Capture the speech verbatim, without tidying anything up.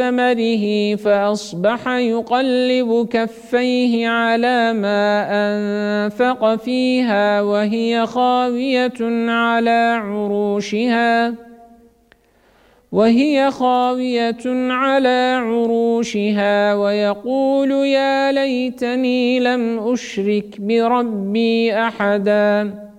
ثمره فأصبح يقلب كفيه على ما أنفق فيها وهي خاوية على عروشها وهي خاوية على عروشها ويقول يا ليتني لم أشرك بربي أحدا.